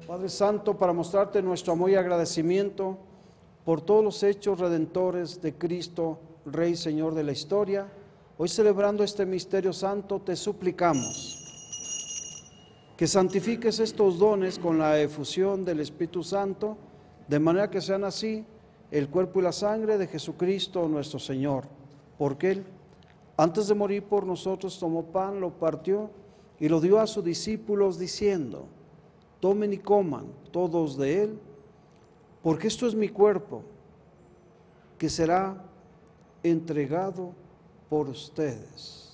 Padre Santo, para mostrarte nuestro amor y agradecimiento por todos los hechos redentores de Cristo, Rey y Señor de la historia, hoy celebrando este misterio santo, te suplicamos que santifiques estos dones con la efusión del Espíritu Santo, de manera que sean así el cuerpo y la sangre de Jesucristo nuestro Señor, porque Él, antes de morir por nosotros, tomó pan, lo partió y lo dio a sus discípulos diciendo: tomen y coman todos de él, porque esto es mi cuerpo, que será entregado por ustedes.